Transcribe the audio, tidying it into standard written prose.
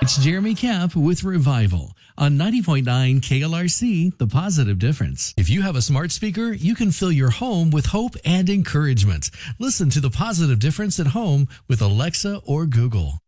It's Jeremy Camp with Revival on 90.9 KLRC, The Positive Difference. If you have a smart speaker, you can fill your home with hope and encouragement. Listen to The Positive Difference at home with Alexa or Google.